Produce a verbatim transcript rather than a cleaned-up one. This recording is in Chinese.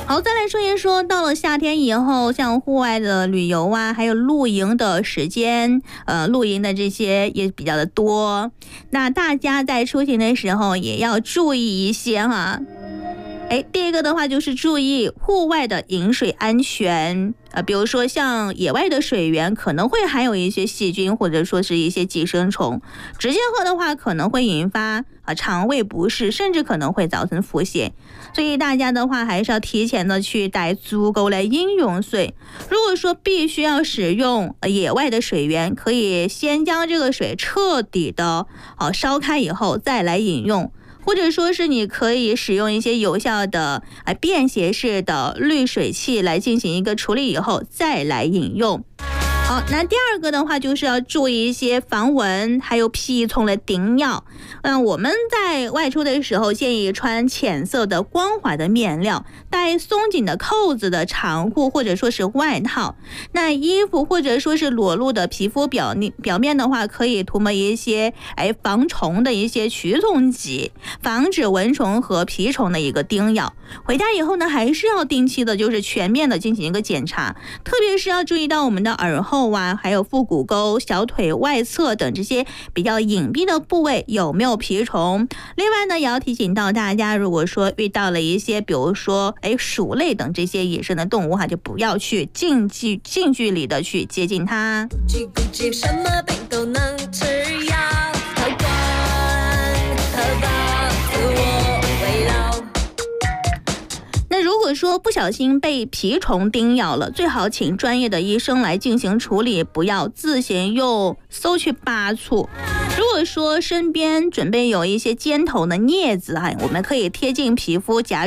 好，再来说一说，到了夏天以后，像户外的旅游啊，还有露营的时间，呃，露营的这些也比较的多。那大家在出行的时候也要注意一些哈。哎，第一个的话就是注意户外的饮水安全，呃，比如说像野外的水源可能会含有一些细菌或者说是一些寄生虫，直接喝的话可能会引发啊肠胃不适，甚至可能会造成腹泻。所以大家的话还是要提前的去带足够的饮用水。如果说必须要使用野外的水源，可以先将这个水彻底的啊烧开以后再来饮用。或者说是你可以使用一些有效的啊便携式的滤水器来进行一个处理以后再来饮用。好，那第二个的话就是要注意一些防蚊还有蜱虫的叮咬。嗯，我们在外出的时候建议穿浅色的光滑的面料，带松紧的扣子的长裤或者说是外套。那衣服或者说是裸露的皮肤表表面的话，可以涂抹一些哎防虫的一些驱虫剂，防止蚊虫和蜱虫的一个叮咬。回家以后呢，还是要定期的就是全面的进行一个检查，特别是要注意到我们的耳后啊，还有腹股沟、小腿外侧等这些比较隐蔽的部位有没有蜱虫。另外呢，也要提醒到大家，如果说遇到了一些比如说哎鼠类等这些野生的动物哈，就不要去近距近距离的去接近它。什么病都能吃药，好管好吧，自我围绕。那如果说不小心被蜱虫叮咬了，最好请专业的医生来进行处理，不要自行用搜去拔除。如果说身边准备有一些尖头的镊子，我们可以贴近皮肤夹